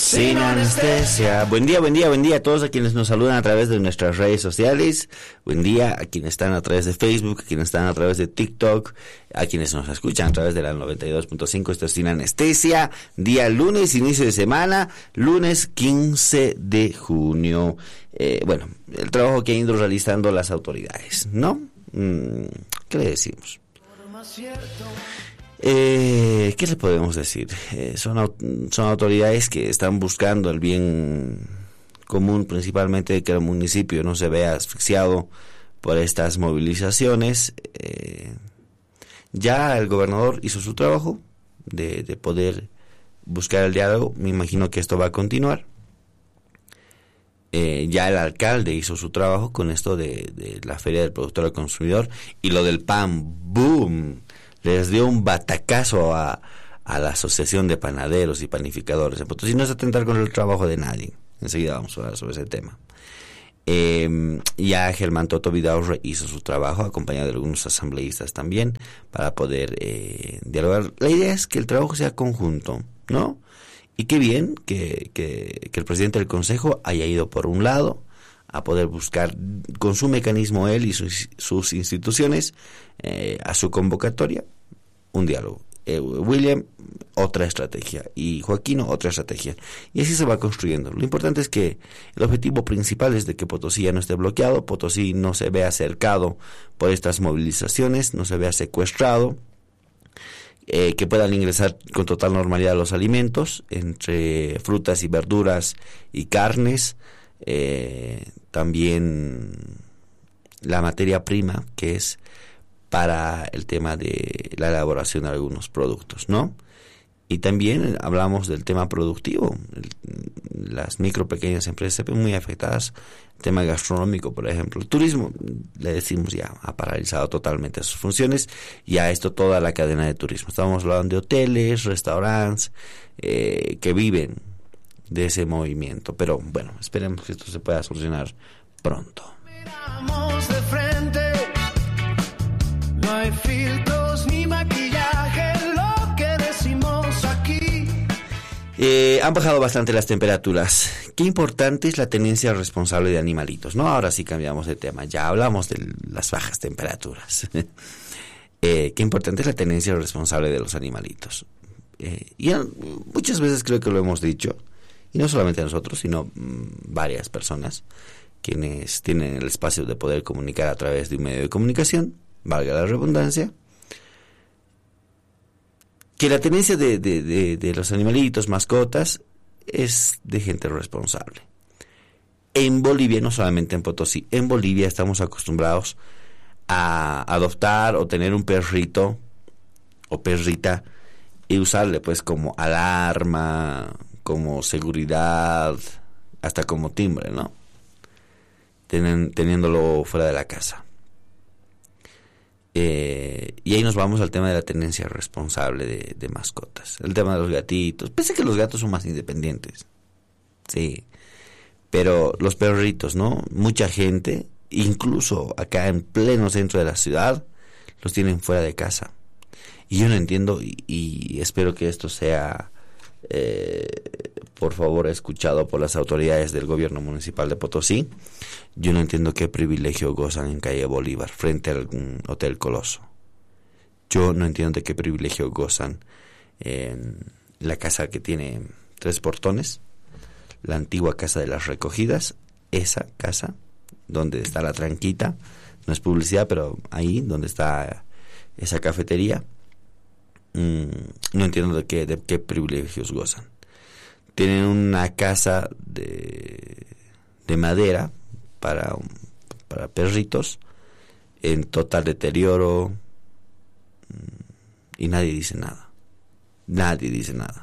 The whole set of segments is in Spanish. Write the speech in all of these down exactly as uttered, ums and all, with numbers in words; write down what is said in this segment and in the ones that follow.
Sin anestesia. Buen día, buen día, buen día a todos a quienes nos saludan a través de nuestras redes sociales. Buen día a quienes están a través de Facebook, a quienes están a través de TikTok, a quienes nos escuchan a través de la noventa y dos punto cinco. Esto es Sin Anestesia. Día lunes, inicio de semana, lunes quince de junio. Eh, bueno, el trabajo que han ido realizando las autoridades, ¿no? ¿Qué le decimos? Eh, ¿Qué le podemos decir? Eh, son, son autoridades que están buscando el bien común, principalmente que el municipio no se vea asfixiado por estas movilizaciones. Eh, ya el gobernador hizo su trabajo de, de poder buscar el diálogo. Me imagino que esto va a continuar. Eh, ya el alcalde hizo su trabajo con esto de, de la Feria del Productor al Consumidor y lo del pan, ¡boom! Les dio un batacazo a, a la Asociación de Panaderos y Panificadores en Potosí. No es atentar con el trabajo de nadie. Enseguida vamos a hablar sobre ese tema. Eh, ya Germán Toto Vidaurre hizo su trabajo, acompañado de algunos asambleístas también, para poder eh, dialogar. La idea es que el trabajo sea conjunto, ¿no? Y qué bien que, que, que el presidente del Consejo haya ido por un lado a poder buscar con su mecanismo él y sus, sus instituciones eh, a su convocatoria un diálogo. Eh, William, otra estrategia, y Joaquino, otra estrategia. Y así se va construyendo. Lo importante es que el objetivo principal es de que Potosí ya no esté bloqueado, Potosí no se vea cercado por estas movilizaciones, no se vea secuestrado, eh, que puedan ingresar con total normalidad los alimentos, entre frutas y verduras y carnes, eh, también la materia prima que es para el tema de la elaboración de algunos productos, ¿no? Y también hablamos del tema productivo. Las micro pequeñas empresas se ven muy afectadas. El tema gastronómico, por ejemplo. El turismo, le decimos ya, ha paralizado totalmente sus funciones. Y a esto toda la cadena de turismo. Estamos hablando de hoteles, restaurantes, eh, que viven de ese movimiento. Pero bueno, esperemos que esto se pueda solucionar pronto. Miramos de frente, no hay filtros ni maquillaje, lo que decimos aquí. Eh, han bajado bastante las temperaturas. Qué importante es la tenencia responsable de animalitos, ¿no? Ahora sí cambiamos de tema, ya hablamos de las bajas temperaturas. eh, qué importante es la tenencia responsable de los animalitos. Eh, y muchas veces creo que lo hemos dicho, y no solamente nosotros, sino mmm, varias personas quienes tienen el espacio de poder comunicar a través de un medio de comunicación, valga la redundancia, que la tenencia de, de, de, de los animalitos, mascotas, es de gente responsable. En Bolivia, no solamente en Potosí, en Bolivia estamos acostumbrados a adoptar o tener un perrito o perrita y usarle pues como alarma, como seguridad, hasta como timbre, ¿no? Tenen, teniéndolo fuera de la casa. Eh, y ahí nos vamos al tema de la tenencia responsable de, de mascotas. El tema de los gatitos. Pensé que los gatos son más independientes. Sí. Pero los perritos, ¿no? Mucha gente, incluso acá en pleno centro de la ciudad, los tienen fuera de casa. Y yo no entiendo y, y espero que esto sea... Eh, por favor, escuchado por las autoridades del gobierno municipal de Potosí. Yo no entiendo qué privilegio gozan en calle Bolívar frente a algún hotel Coloso. Yo no entiendo de qué privilegio gozan en la casa que tiene tres portones, la antigua casa de las recogidas, esa casa donde está la tranquita, no es publicidad, pero ahí donde está esa cafetería, mmm, no entiendo de qué, de qué privilegios gozan. Tienen una casa de, de madera para, para perritos en total deterioro y nadie dice nada. Nadie dice nada.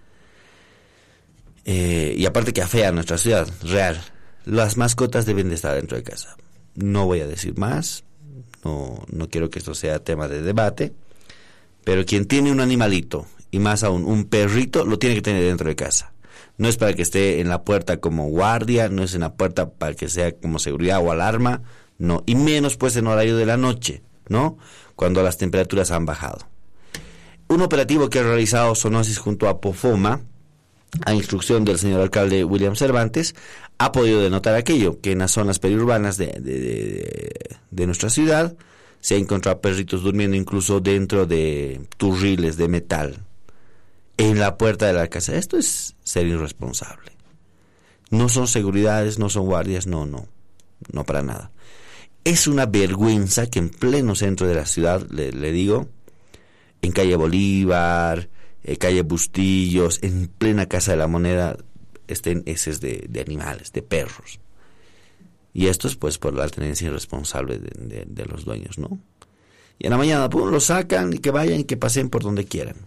Eh, y aparte que afea nuestra ciudad, real. Las mascotas deben de estar dentro de casa. No voy a decir más, no, no quiero que esto sea tema de debate, pero quien tiene un animalito, y más aún un perrito, lo tiene que tener dentro de casa. No es para que esté en la puerta como guardia, no es en la puerta para que sea como seguridad o alarma, no, y menos pues en horario de la noche, ¿no? Cuando las temperaturas han bajado. Un operativo que ha realizado Zoonosis junto a Pofoma a instrucción del señor alcalde William Cervantes, ha podido denotar aquello, que en las zonas periurbanas de, de, de, de nuestra ciudad se ha encontrado perritos durmiendo incluso dentro de turriles de metal, en la puerta de la casa. Esto es ser irresponsable. No son seguridades, no son guardias, no, no, no para nada. Es una vergüenza que en pleno centro de la ciudad, le, le digo, en calle Bolívar, eh, calle Bustillos, en plena Casa de la Moneda, estén heces de, de animales, de perros. Y esto es pues por la tenencia irresponsable de, de, de los dueños, ¿no? Y en la mañana, pum, lo sacan y que vayan y que pasen por donde quieran.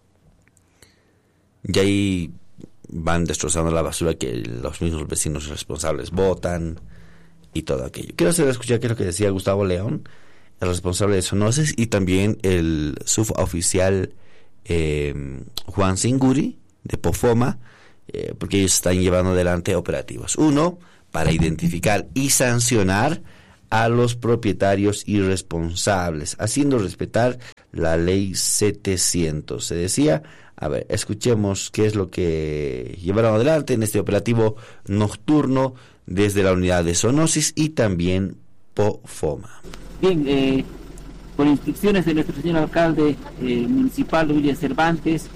Y ahí van destrozando la basura que los mismos vecinos responsables botan y todo aquello. Quiero hacer escuchar qué es lo que decía Gustavo León, el responsable de Zoonosis, y también el suboficial eh, Juan Singuri de Pofoma, eh, porque ellos están llevando adelante operativos. Uno, para identificar y sancionar a los propietarios irresponsables, haciendo respetar la ley setecientos. Se decía, a ver, escuchemos qué es lo que llevaron adelante en este operativo nocturno desde la unidad de Zoonosis y también Pofoma. Bien, eh, por instrucciones de nuestro señor alcalde eh, municipal William Cervantes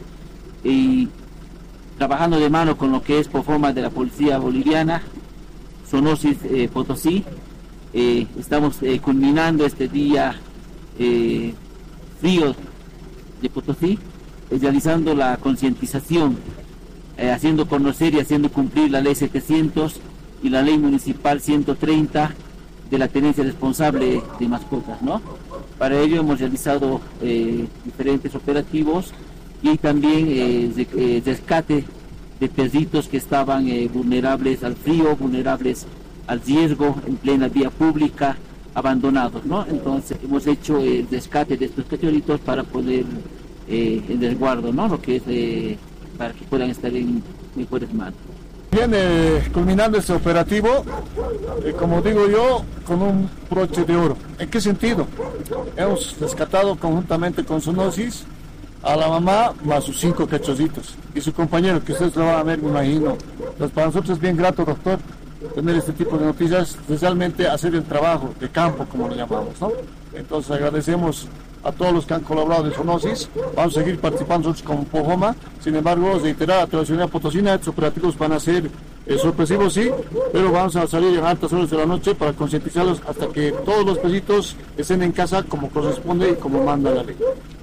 y trabajando de mano con lo que es Pofoma de la Policía Boliviana, Zoonosis eh, Potosí, eh, estamos eh, culminando este día eh, frío de Potosí, eh, realizando la concientización, eh, haciendo conocer y haciendo cumplir la ley setecientos y la ley municipal ciento treinta de la tenencia responsable de mascotas, ¿no? Para ello hemos realizado eh, diferentes operativos y también eh, de, eh, rescate de perritos que estaban eh, vulnerables al frío, vulnerables al riesgo en plena vía pública, abandonados, ¿no? Entonces hemos hecho el rescate de estos cachorritos para poder eh, el resguardo, ¿no? Lo que es eh, para que puedan estar en mejores manos. Bien, eh, culminando este operativo, eh, como digo yo, con un broche de oro. ¿En qué sentido? Hemos rescatado conjuntamente con Zoonosis a la mamá más sus cinco cachorritos y su compañero, que ustedes lo van a ver, me imagino. Entonces, para nosotros es bien grato, doctor, tener este tipo de noticias, especialmente hacer el trabajo de campo, como lo llamamos, ¿no? Entonces agradecemos a todos los que han colaborado en Zoonosis. Vamos a seguir participando nosotros con Pofoma. Sin embargo, reiterar a toda la ciudadanía potosina, estos operativos van a ser eh, sorpresivos, sí, pero vamos a salir en altas horas de la noche para concientizarlos hasta que todos los perritos estén en casa como corresponde y como manda la ley.